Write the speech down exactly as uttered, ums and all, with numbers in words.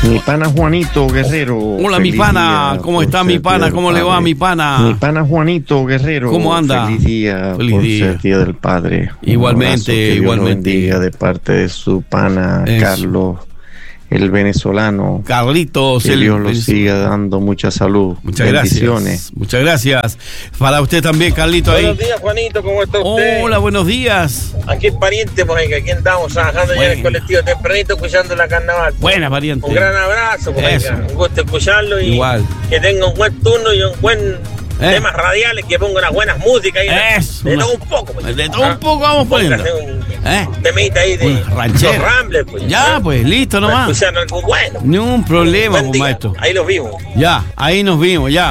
Mi pana Juanito Guerrero. Hola, mi pana. ¿Cómo está mi pana? ¿Cómo le va mi pana? Mi pana Juanito Guerrero. ¿Cómo anda? Feliz día Feliz por día. ser Día del Padre. Igualmente, Un abrazo, que Dios lo igualmente. bendiga de parte de su pana Eso. Carlos, el venezolano. Carlitos, Que el Dios lo venezolano. siga dando mucha salud. Muchas Bendiciones. gracias. Muchas gracias. Para usted también, Carlito, ahí. Buenos días, Juanito, ¿cómo está usted? Hola, buenos días. Aquí es pariente, pues, que aquí andamos trabajando ya en el Bueno. colectivo tempranito escuchando la carnaval. Buena, pariente. Un gran abrazo, pues, Eso. oiga, un gusto escucharlo y Igual. que tenga un buen turno y un buen Eh. temas radiales, que ponga unas buenas músicas ahí. Eso. De todo un poco, pues. De todo Ah, un poco vamos poniendo. póngase un ¿Eh? temita ahí de Un ranchero. los Ramblers, pues. Ya, ¿ah? pues, listo Para nomás. escuchar algo bueno. Ni un problema, Buen pues, día. maestro. Ahí los vimos. Ya, ahí nos vimos, ya.